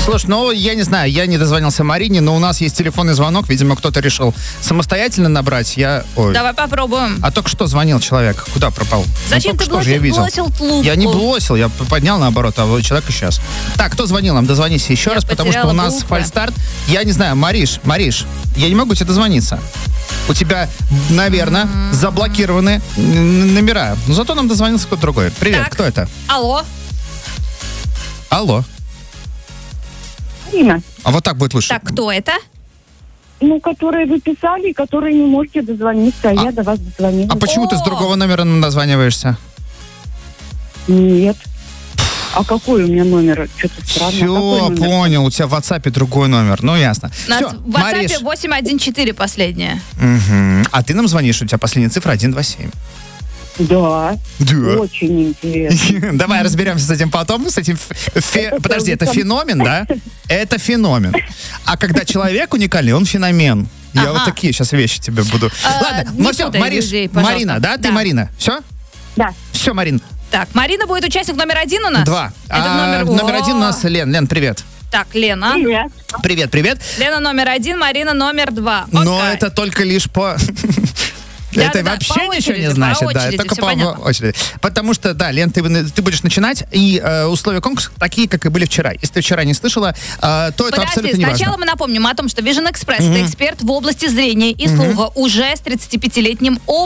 Слушай, ну, я не знаю, я не дозвонился Марине, но у нас есть телефонный звонок. Видимо, кто-то решил самостоятельно набрать. Давай попробуем. А только что звонил человек. Куда пропал? Зачем ты бросил трубку? Я не бросил, я поднял наоборот, а человек исчез. Так, кто звонил нам? Дозвонись еще раз, потому что у нас фальстарт. Я не знаю, Мариш, я не могу тебе дозвониться. У тебя, наверное, заблокированы номера. Но зато нам дозвонился кто-то другой. Привет, так. Кто это? Алло. Марина. А вот так будет лучше. Так, кто это? Которые вы писали, которые не можете дозвониться, я до вас дозвонилась. А почему ты с другого номера дозваниваешься? Нет. А какой у меня номер? Что-то странно. Все, понял. У тебя в WhatsApp другой номер. Ну, ясно. У нас Всё, в WhatsApp 814 последняя. Угу. А ты нам звонишь, у тебя последняя цифра 127. Да. Очень интересно. Давай разберемся с этим потом. С этим Подожди, это феномен, да? Это феномен. А когда человек уникальный, он феномен. Я вот такие сейчас вещи тебе буду... Ладно, ну все, Марина, да? Ты Марина. Все? Да. Все, Марин. Так, Марина будет участник номер 1 у нас? 2. Это номер 1 у нас Лен. Лен, привет. Так, Лена. Привет. Привет. Лена номер 1, Марина номер 2. Но это только лишь по... Это вообще ничего не значит, да, это только по очереди. Потому что, да, Лен, ты будешь начинать, и условия конкурса такие, как и были вчера. Если ты вчера не слышала, то это абсолютно не важно. Сначала мы напомним о том, что Vision Express это эксперт в области зрения и слуха уже с 35-летним опытом.